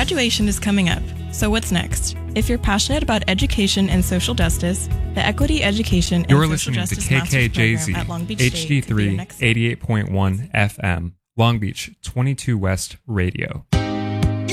Graduation is coming up, so what's next? If you're passionate about education and social justice, the Equity Education and You're Social listening to Justice Master's KKJZ, Program at Long Beach State could be your HD3, next step. 88.1 FM, Long Beach, 22 West Radio.